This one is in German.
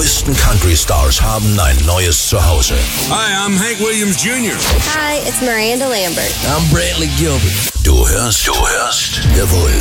neuesten Country-Stars haben ein neues Zuhause. Hi, I'm Hank Williams Jr. Hi, it's Miranda Lambert. I'm Brantley Gilbert. Du hörst, jawohl,